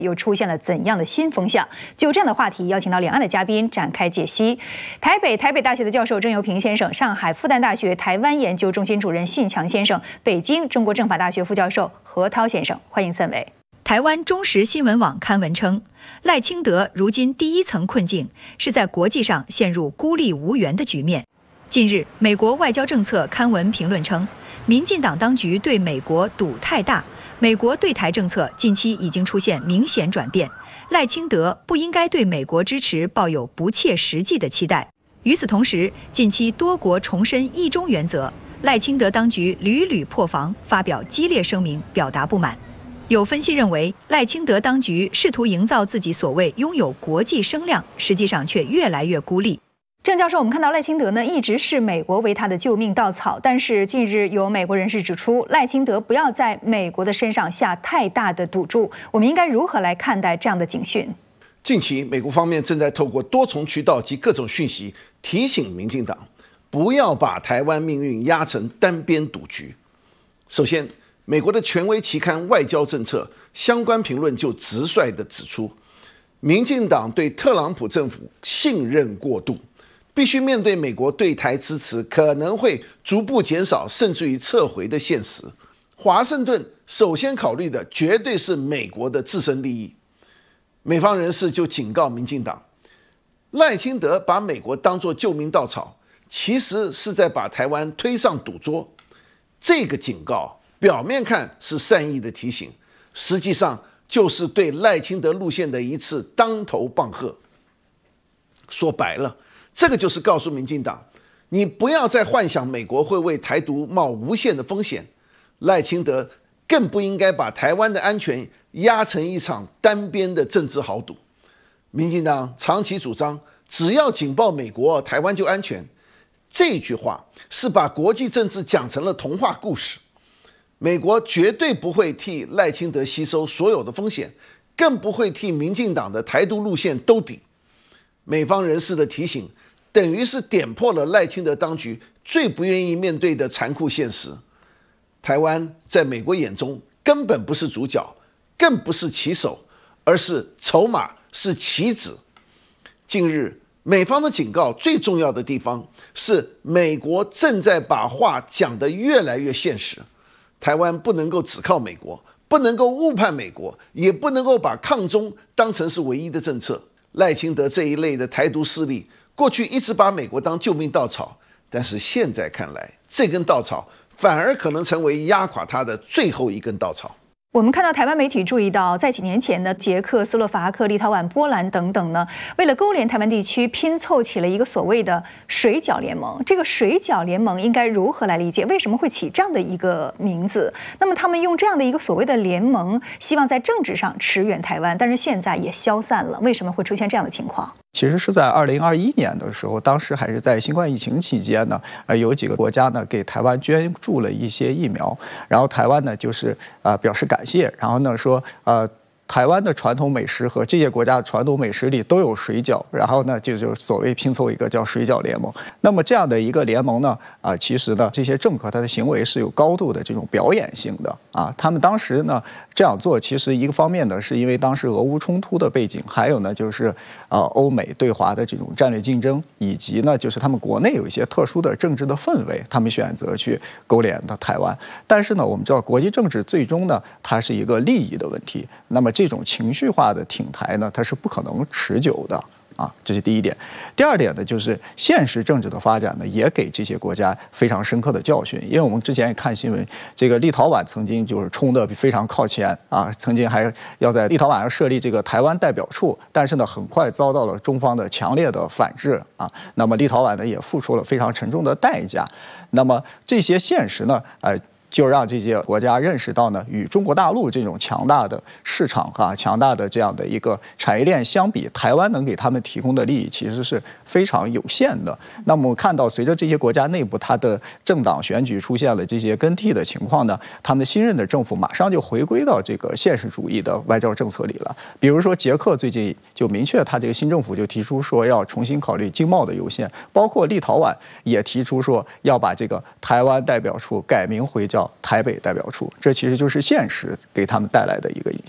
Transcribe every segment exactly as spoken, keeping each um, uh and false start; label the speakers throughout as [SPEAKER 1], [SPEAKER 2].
[SPEAKER 1] 又出现了怎样的新风向？就这样的话题，邀请到两岸的嘉宾展开解析。台北台北大学的教授郑游平先生，上海复旦大学台湾研究中心主任信强先生，北京中国政法大学副教授何涛先生，欢迎三位。台湾中时新闻网刊文称，赖清德如今第一层困境是在国际上陷入孤立无援的局面。近日，美国外交政策刊文评论称，民进党当局对美国赌太大。美国对台政策近期已经出现明显转变，赖清德不应该对美国支持抱有不切实际的期待。与此同时，近期多国重申一中原则，赖清德当局屡屡破防，发表激烈声明，表达不满。有分析认为，赖清德当局试图营造自己所谓拥有国际声量，实际上却越来越孤立。郑教授，我们看到赖清德呢一直视美国为他的救命稻草，但是近日有美国人士指出，赖清德不要在美国的身上下太大的赌注。我们应该如何来看待这样的警讯？
[SPEAKER 2] 近期，美国方面正在透过多重渠道及各种讯息提醒民进党，不要把台湾命运压成单边赌局。首先，美国的权威期刊《外交政策》相关评论就直率地指出，民进党对特朗普政府信任过度。必须面对美国对台支持可能会逐步减少，甚至于撤回的现实。华盛顿首先考虑的绝对是美国的自身利益。美方人士就警告民进党，赖清德把美国当作救命稻草，其实是在把台湾推上赌桌。这个警告表面看是善意的提醒，实际上就是对赖清德路线的一次当头棒喝。说白了，这个就是告诉民进党，你不要再幻想美国会为台独冒无限的风险，赖清德更不应该把台湾的安全压成一场单边的政治豪赌。民进党长期主张，只要警报美国，台湾就安全。这句话是把国际政治讲成了童话故事。美国绝对不会替赖清德吸收所有的风险，更不会替民进党的台独路线兜底。美方人士的提醒，等于是点破了赖清德当局最不愿意面对的残酷现实。台湾在美国眼中根本不是主角，更不是棋手，而是筹码，是棋子。近日，美方的警告最重要的地方是，美国正在把话讲得越来越现实。台湾不能够只靠美国，不能够误判美国，也不能够把抗中当成是唯一的政策。赖清德这一类的台独势力过去一直把美国当救命稻草，但是现在看来，这根稻草反而可能成为压垮他的最后一根稻草。
[SPEAKER 1] 我们看到台湾媒体注意到，在几年前呢，捷克、斯洛伐克、立陶宛、波兰等等呢，为了勾连台湾地区，拼凑起了一个所谓的水饺联盟。这个水饺联盟应该如何来理解？为什么会起这样的一个名字？那么他们用这样的一个所谓的联盟，希望在政治上驰援台湾，但是现在也消散了。为什么会出现这样的情况？
[SPEAKER 3] 其实是在二零二一年的时候，当时还是在新冠疫情期间呢，呃，有几个国家呢给台湾捐助了一些疫苗，然后台湾呢就是呃表示感谢，然后呢说呃。台湾的传统美食和这些国家的传统美食里都有水饺，然后呢，就就所谓拼凑一个叫水饺联盟。那么这样的一个联盟呢，啊、呃，其实呢，这些政客他的行为是有高度的这种表演性的啊。他们当时呢这样做，其实一个方面呢，是因为当时俄乌冲突的背景，还有呢就是呃欧美对华的这种战略竞争，以及呢就是他们国内有一些特殊的政治的氛围，他们选择去勾连到台湾。但是呢，我们知道国际政治最终呢，它是一个利益的问题。那么这种情绪化的挺台呢，它是不可能持久的啊，这是第一点。第二点呢，就是现实政治的发展呢，也给这些国家非常深刻的教训。因为我们之前也看新闻，这个立陶宛曾经就是冲得非常靠前啊，曾经还要在立陶宛上设立这个台湾代表处，但是呢，很快遭到了中方的强烈的反制啊。那么立陶宛呢，也付出了非常沉重的代价。那么这些现实呢，呃。就让这些国家认识到呢，与中国大陆这种强大的市场啊、强大的这样的一个产业链相比，台湾能给他们提供的利益其实是非常有限的。那么我们看到，随着这些国家内部它的政党选举出现了这些更替的情况呢，他们新任的政府马上就回归到这个现实主义的外交政策里了。比如说，捷克最近就明确，他这个新政府就提出说要重新考虑经贸的优先，包括立陶宛也提出说要把这个台湾代表处改名回叫台北代表处，这其实就是现实给他们带来的一个影响。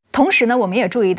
[SPEAKER 1] 同时呢，我们也注意到。